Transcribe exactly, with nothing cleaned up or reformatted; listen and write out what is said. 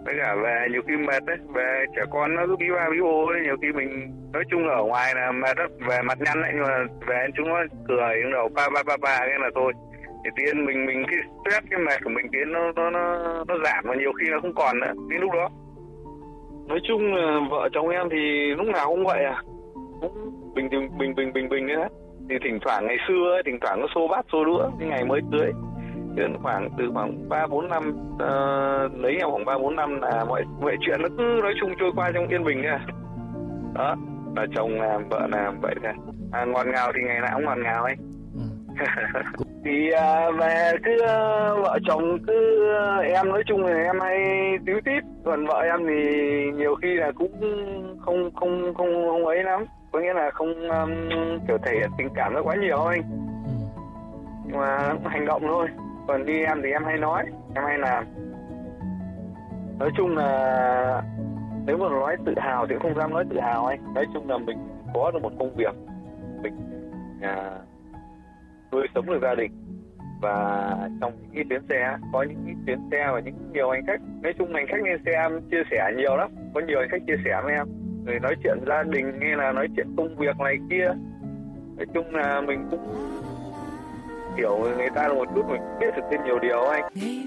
với cả về nhiều khi mệt đấy, về trẻ con nó cứ bí ba bí bô ấy, nhiều khi mình nói chung ở ngoài là mệt đó, về mặt nhăn đấy, nhưng mà về chúng nó cười đứng đầu ba ba ba ba cái là thôi. Thì tiên mình mình cái stress cái mệt của mình tiến nó nó nó nó giảm, và nhiều khi nó không còn nữa đến lúc đó. Nói chung là vợ chồng em thì lúc nào cũng vậy à, cũng bình bình bình bình bình bình đấy. Thì thỉnh thoảng ngày xưa ấy, thỉnh thoảng có xô bát xô đũa cái ngày mới cưới, đến khoảng từ khoảng ba bốn năm uh, lấy nhau khoảng ba bốn năm là mọi mọi chuyện nó cứ nói chung trôi qua trong yên bình nha. Đó là chồng làm vợ làm vậy thôi. À, ngọt ngào thì ngày nào cũng ngọt ngào ấy. Ừ. Thì à, về cứ uh, vợ chồng cứ uh, em nói chung là em hay tíu tít, còn vợ em thì nhiều khi là cũng không không không không ấy lắm, có nghĩa là không um, kiểu thể hiện tình cảm nó quá nhiều anh, nhưng mà hành động thôi. Còn đi em thì em hay nói, em hay làm. Nói chung là nếu mà nói tự hào thì cũng không dám nói tự hào anh. Nói chung là mình có được một công việc, mình à, nuôi sống được gia đình, và trong những cái chuyến xe có những cái chuyến xe và những nhiều hành khách. Nói chung hành khách lên xe em chia sẻ nhiều lắm, có nhiều hành khách chia sẻ với em, người nói chuyện gia đình hay là nói chuyện công việc này kia. Nói chung là mình cũng hiểu người ta được một chút, mình biết được thêm nhiều điều anh.